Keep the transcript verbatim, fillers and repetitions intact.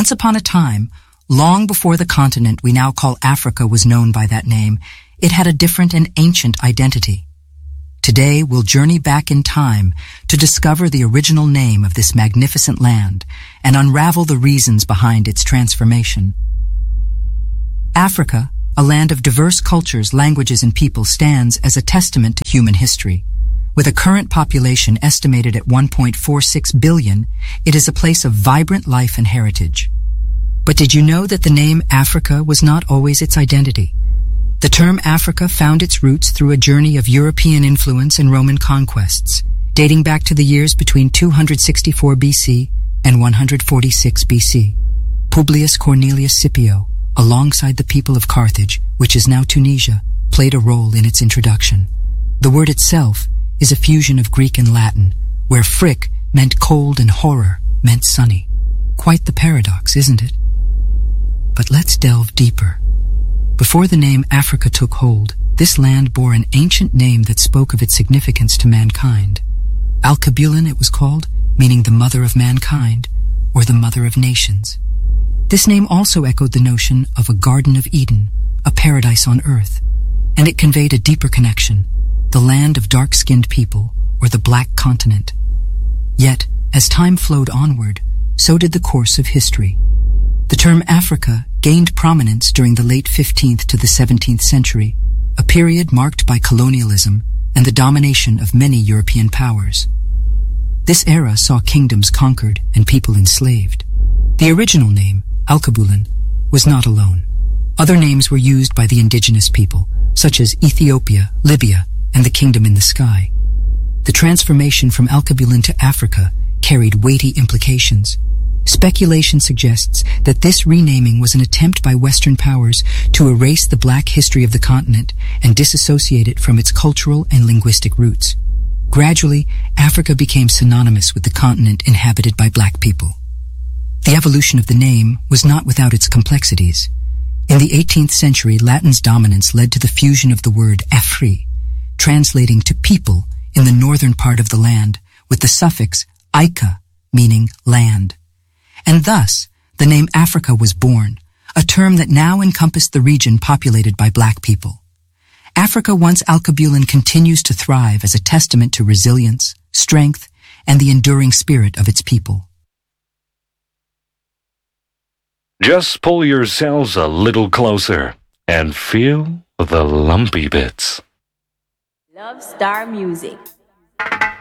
Once upon a time, long before the continent we now call Africa was known by that name, it had a different and ancient identity. Today we'll journey back in time to discover the original name of this magnificent land and unravel the reasons behind its transformation. Africa, a land of diverse cultures, languages, and people, stands as a testament to human history. With a current population estimated at one point four six billion, it is a place of vibrant life and heritage. But did you know that the name Africa was not always its identity? The term Africa found its roots through a journey of European influence and Roman conquests, dating back to the years between two hundred sixty-four B C and one hundred forty-six B C. Publius Cornelius Scipio, alongside the people of Carthage, which is now Tunisia, played a role in its introduction. The word itself is a fusion of Greek and Latin, where fric meant cold and horror meant sunny. Quite the paradox, isn't it? But let's delve deeper. Before the name Africa took hold, this land bore an ancient name that spoke of its significance to mankind. Alkebulan it was called, meaning the mother of mankind, or the mother of nations. This name also echoed the notion of a Garden of Eden, a paradise on earth, and it conveyed a deeper connection, the land of dark-skinned people, or the Black Continent. Yet, as time flowed onward, so did the course of history. The term Africa gained prominence during the late fifteenth to the seventeenth century, a period marked by colonialism and the domination of many European powers. This era saw kingdoms conquered and people enslaved. The original name, Alkebulan, was not alone. Other names were used by the indigenous people, such as Ethiopia, Libya, and the Kingdom in the Sky. The transformation from Alkebulan to Africa carried weighty implications. Speculation suggests that this renaming was an attempt by Western powers to erase the black history of the continent and disassociate it from its cultural and linguistic roots. Gradually, Africa became synonymous with the continent inhabited by black people. The evolution of the name was not without its complexities. In the eighteenth century, Latin's dominance led to the fusion of the word Afri, translating to people in the northern part of the land, with the suffix Ika, meaning land. And thus, the name Africa was born, a term that now encompassed the region populated by black people. Africa, once Alkebulan, continues to thrive as a testament to resilience, strength, and the enduring spirit of its people. Just pull yourselves a little closer and feel the lumpy bits. Love Star Music.